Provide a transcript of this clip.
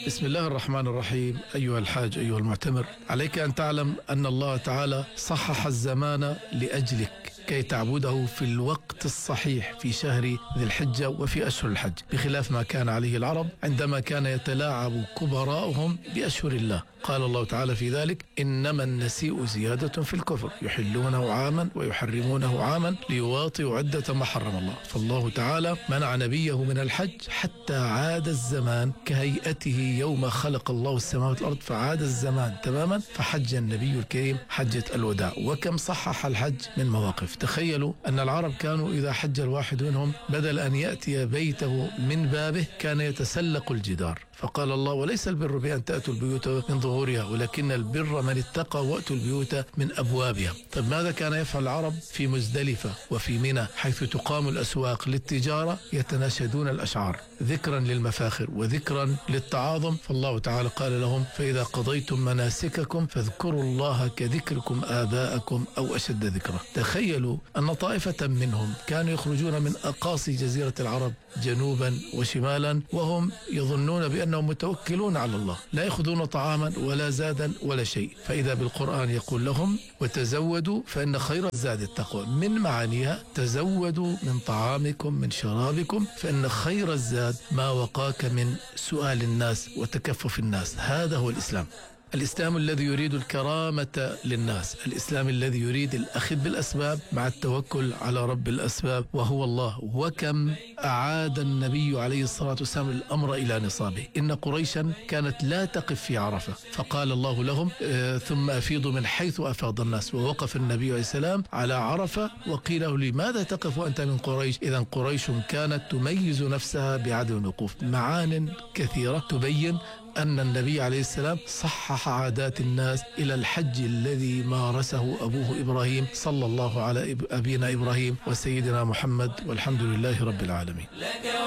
بسم الله الرحمن الرحيم. أيها الحاج، أيها المعتمر، عليك أن تعلم أن الله تعالى صحح الزمان لأجلك كي تعبده في الوقت الصحيح في شهر ذي الحجة وفي أشهر الحج، بخلاف ما كان عليه العرب عندما كان يتلاعب كبراؤهم بأشهر الله. قال الله تعالى في ذلك: إنما النسيء زيادة في الكفر يحلونه عاما ويحرمونه عاما ليواطئوا عدة ما حرم الله. فالله تعالى منع نبيه من الحج حتى عاد الزمان كهيئته يوم خلق الله السماوات والأرض، فعاد الزمان تماما، فحج النبي الكريم حجة الوداع. وكم صحح الحج من مواقف. تخيلوا أن العرب كانوا إذا حج الواحد منهم بدل أن يأتي بيته من بابه كان يتسلق الجدار، فقال الله: وليس البر بأن تأتوا البيوت من ظهورها ولكن البر من اتقى وأتوا البيوت من أبوابها. طيب ماذا كان يفعل العرب في مزدلفة وفي منى حيث تقام الأسواق للتجارة؟ يتناشدون الأشعار ذكرا للمفاخر وذكرا للتعاظم. فالله تعالى قال لهم: فإذا قضيتم مناسككم فاذكروا الله كذكركم آباءكم أو أشد ذكرا. تخيلوا أن طائفة منهم كانوا يخرجون من أقاصي جزيرة العرب جنوبا وشمالا وهم يظنون بأنهم متوكلون على الله، لا يأخذون طعاما ولا زادا ولا شيء، فإذا بالقرآن يقول لهم: وتزودوا فإن خير الزاد التقوى. من معانيها: تزودوا من طعامكم من شرابكم فإن خير الزاد ما وقاك من سؤال الناس وتكفف الناس. هذا هو الإسلام. الإسلام الذي يريد الكرامة للناس، الإسلام الذي يريد الأخذ بالأسباب مع التوكل على رب الأسباب وهو الله. وكم أعاد النبي عليه الصلاة والسلام الأمر إلى نصابه. إن قريشا كانت لا تقف في عرفة، فقال الله لهم: ثم أفيضوا من حيث أفاض الناس. ووقف النبي عليه السلام على عرفة وقيل له: لماذا تقف وأنت من قريش؟ إذن قريش كانت تميز نفسها بعدم الوقوف. معان كثيرة تبين أن النبي عليه السلام صحح عادات الناس إلى الحج الذي مارسه أبوه إبراهيم، صلى الله على أبينا إبراهيم وسيدنا محمد، والحمد لله رب العالمين.